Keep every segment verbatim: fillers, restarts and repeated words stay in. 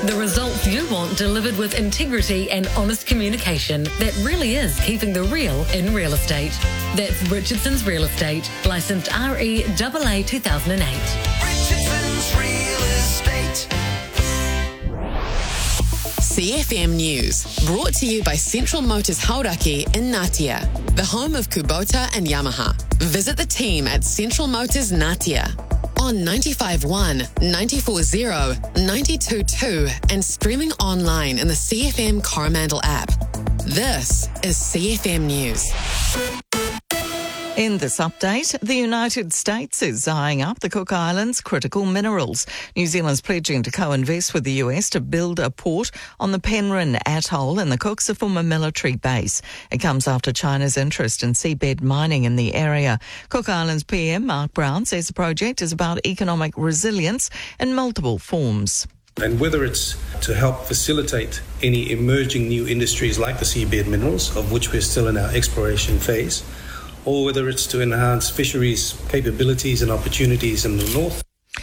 The results you want delivered with integrity and honest communication that really is keeping the real in real estate. That's Richardson's Real Estate, licensed R E A A two thousand eight. Richardson's Real Estate. C F M News, brought to you by Central Motors Hauraki in Ngatea, the home of Kubota and Yamaha. Visit the team at Central Motors Ngatea on ninety-five point one, ninety-four point zero, ninety-two point two and streaming online in the C F M Coromandel app. This is C F M News. In this update, the United States is eyeing up the Cook Islands' critical minerals. New Zealand's pledging to co-invest with the U S to build a port on the Penrhyn Atoll in the Cooks, a former military base. It comes after China's interest in seabed mining in the area. Cook Islands P M Mark Brown says the project is about economic resilience in multiple forms. And whether it's to help facilitate any emerging new industries like the seabed minerals, of which we're still in our exploration phase, or whether it's to enhance fisheries capabilities and opportunities in the north.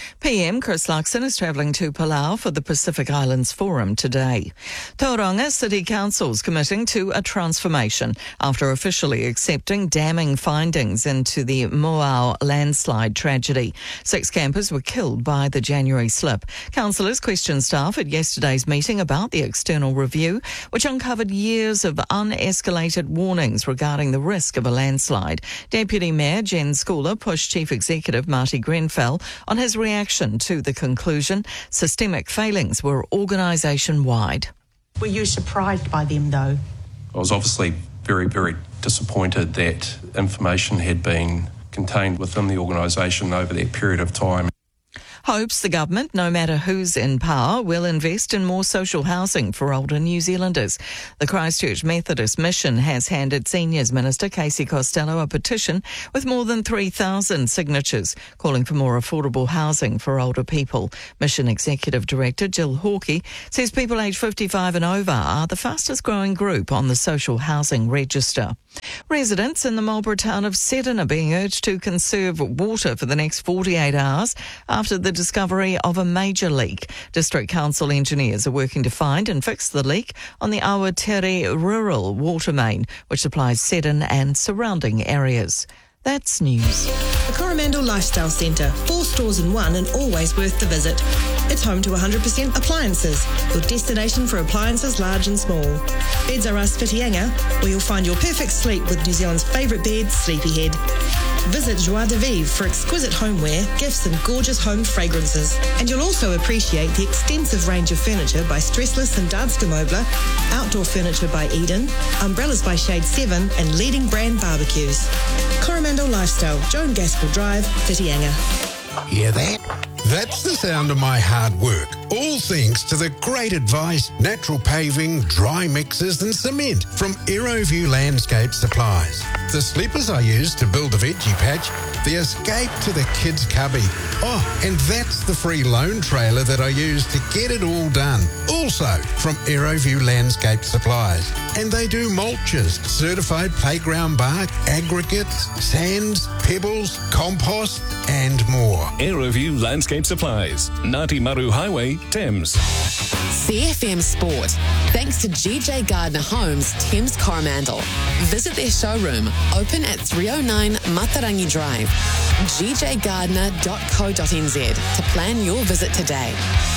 P M Chris Luxon is travelling to Palau for the Pacific Islands Forum today. Tauranga City Council's committing to a transformation after officially accepting damning findings into the Moao landslide tragedy. Six campers were killed by the January slip. Councillors questioned staff at yesterday's meeting about the external review, which uncovered years of unescalated warnings regarding the risk of a landslide. Deputy Mayor Jen Schooler pushed Chief Executive Marty Grenfell on his reaction to the conclusion systemic failings were organisation-wide. Were you surprised by them, though? I was obviously very, very disappointed that information had been contained within the organisation over that period of time. Hopes the government, no matter who's in power, will invest in more social housing for older New Zealanders. The Christchurch Methodist Mission has handed Seniors Minister Casey Costello a petition with more than three thousand signatures calling for more affordable housing for older people. Mission Executive Director Jill Hawkey says people aged fifty-five and over are the fastest growing group on the social housing register. Residents in the Marlborough town of Seddon are being urged to conserve water for the next forty-eight hours after the discovery of a major leak. District Council engineers are working to find and fix the leak on the Awatere rural water main, which supplies Seddon and surrounding areas. That's news. The Coromandel Lifestyle Centre, four stores in one and always worth the visit. It's home to one hundred percent appliances, your destination for appliances large and small. Beds are us Whitianga, where you'll find your perfect sleep with New Zealand's favourite bed, Sleepyhead. Visit Joie de Vivre for exquisite homeware, gifts and gorgeous home fragrances. And you'll also appreciate the extensive range of furniture by Stressless and Danske Möbler, outdoor furniture by Eden, umbrellas by Shade seven and leading brand barbecues. Coromandel Lifestyle, Joan Gaskell Drive, Whitianga. Hear that? That's the sound of my hard work. All thanks to the great advice, natural paving, dry mixes and cement from Aeroview Landscape Supplies. The sleepers I use to build the veggie patch, the escape to the kids' cubby. Oh, and that's the free loan trailer that I use to get it all done. Also from Aeroview Landscape Supplies. And they do mulches, certified playground bark, aggregates, sands, pebbles, compost and more. Aeroview Landscape Supplies, Ngāti Maru Highway, Thames. C F M Sport, thanks to G J Gardner Homes, Thames Coromandel. Visit their showroom, open at three oh nine Matarangi Drive, g j gardner dot co dot n z to plan your visit today.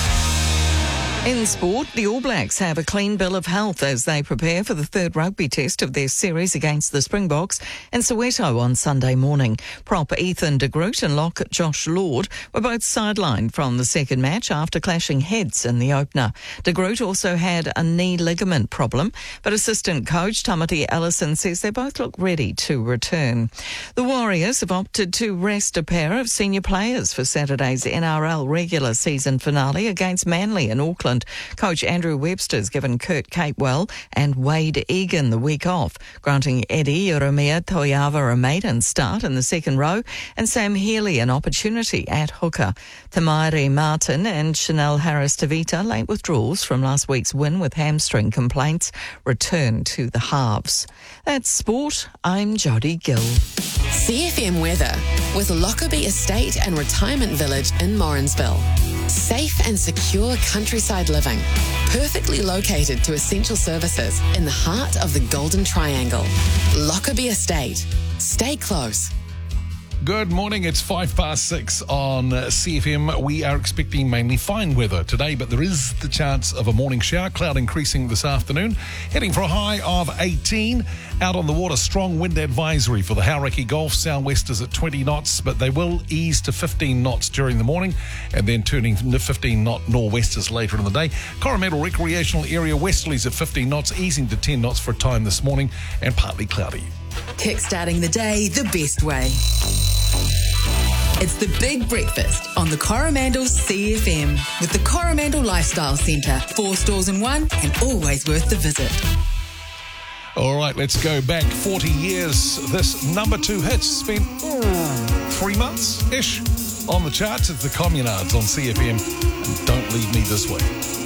In sport, the All Blacks have a clean bill of health as they prepare for the third rugby test of their series against the Springboks in Soweto on Sunday morning. Prop Ethan de Groot and lock Josh Lord were both sidelined from the second match after clashing heads in the opener. De Groot also had a knee ligament problem, but assistant coach Tamati Ellison says they both look ready to return. The Warriors have opted to rest a pair of senior players for Saturday's N R L regular season finale against Manly in Auckland. Coach Andrew Webster's given Kurt Capewell and Wade Egan the week off, granting Eddie Urumia Toiava a maiden start in the second row and Sam Healy an opportunity at hooker. Tamairi Martin and Chanel Harris-Tavita, late withdrawals from last week's win with hamstring complaints, return to the halves. That's sport. I'm Jodie Gill. C F M weather with Lockerbie Estate and Retirement Village in Morrinsville. Safe and secure countryside living. Perfectly located to essential services in the heart of the Golden Triangle. Lockerbie Estate. Stay close. Good morning, it's five past six on C F M. We are expecting mainly fine weather today, but there is the chance of a morning shower, cloud increasing this afternoon, heading for a high of eighteen. Out on the water, strong wind advisory for the Hauraki Gulf. Southwesters at twenty knots, but they will ease to fifteen knots during the morning and then turning to fifteen knot nor'westers later in the day. Coromandel Recreational Area westerlies at fifteen knots, easing to ten knots for a time this morning and partly cloudy. Kickstarting the day the best way. It's the Big Breakfast on the Coromandel C F M with the Coromandel Lifestyle Centre. Four stores in one and always worth the visit. All right, let's go back forty years. This number two hit spent oh, three months-ish on the charts. It's the Communards on C F M. And Don't Leave Me This Way.